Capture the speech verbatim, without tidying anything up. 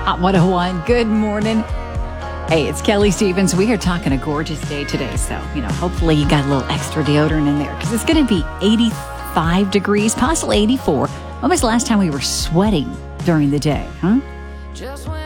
Hot one oh one, good morning. Hey, it's Kelly Stevens. We are talking a gorgeous day today. So, you know, hopefully you got a little extra deodorant in there because it's going to be eighty-five degrees, possibly eighty-four. When was the last time we were sweating during the day, huh?